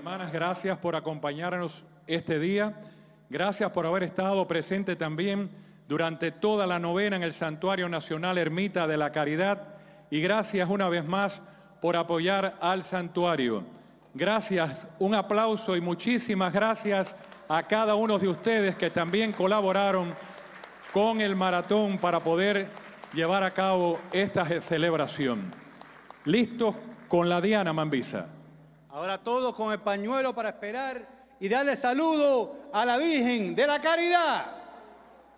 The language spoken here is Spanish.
Hermanas, gracias por acompañarnos este día. Gracias por haber estado presente también durante toda la novena en el Santuario Nacional Ermita de la Caridad. Y gracias una vez más por apoyar al santuario. Gracias, un aplauso y muchísimas gracias a cada uno de ustedes que también colaboraron con el maratón para poder llevar a cabo esta celebración. Listos con la Diana Mambisa. Ahora todos con el pañuelo para esperar y darle saludo a la Virgen de la Caridad.